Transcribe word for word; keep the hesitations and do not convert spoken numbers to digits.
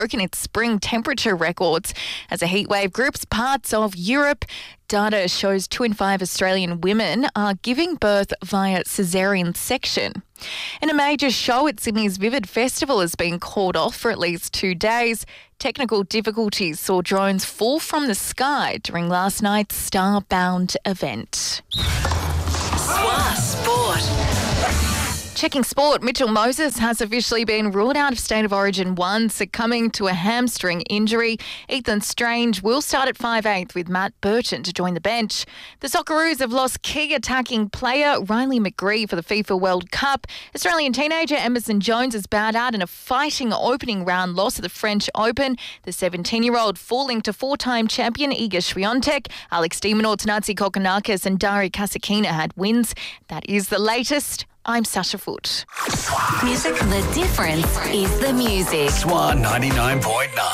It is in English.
broken its spring temperature records as a heatwave grips parts of Europe. Data shows two in five Australian women are giving birth via caesarean section. In a major show at Sydney's Vivid Festival has been called off for at least two days. Technical difficulties saw drones fall from the sky during last night's Starbound event. Swa Sport. Checking sport, Mitchell Moses has officially been ruled out of State of Origin one, succumbing to a hamstring injury. Ethan Strange will start at five eighth with Matt Burton to join the bench. The Socceroos have lost key attacking player Riley McGree for the FIFA World Cup. Australian teenager Emerson Jones has bowed out in a fighting opening round loss at the French Open. The seventeen-year-old falling to four-time champion Iga Swiatek. Alex de Minaur, Tanazi Kokonakis and Dari Kasatkina had wins. That is the latest. I'm Sasha Foote. Music, the difference is the music. Swan ninety-nine point nine.